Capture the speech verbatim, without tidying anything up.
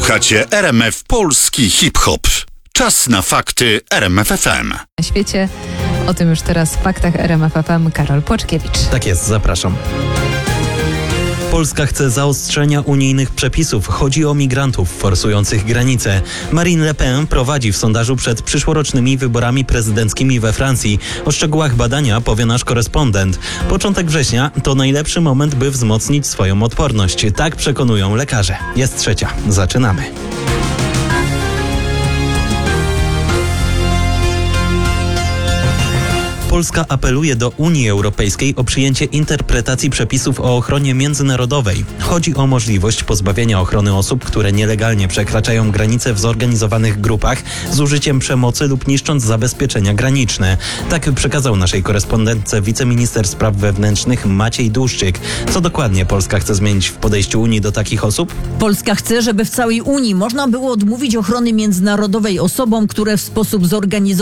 Słuchacie R M F Polski Hip-Hop. Czas na fakty R M F F M. Na świecie, o tym już teraz w faktach R M F F M Karol Płaczkiewicz. Tak jest, zapraszam. Polska chce zaostrzenia unijnych przepisów. Chodzi o migrantów forsujących granice. Marine Le Pen prowadzi w sondażu przed przyszłorocznymi wyborami prezydenckimi we Francji. O szczegółach badania powie nasz korespondent. Początek września to najlepszy moment, by wzmocnić swoją odporność. Tak przekonują lekarze. Jest trzecia. Zaczynamy. Polska apeluje do Unii Europejskiej o przyjęcie interpretacji przepisów o ochronie międzynarodowej. Chodzi o możliwość pozbawienia ochrony osób, które nielegalnie przekraczają granice w zorganizowanych grupach z użyciem przemocy lub niszcząc zabezpieczenia graniczne. Tak przekazał naszej korespondentce wiceminister spraw wewnętrznych Maciej Dłuszczyk. Co dokładnie Polska chce zmienić w podejściu Unii do takich osób? Polska chce, żeby w całej Unii można było odmówić ochrony międzynarodowej osobom, które w sposób zorganizowany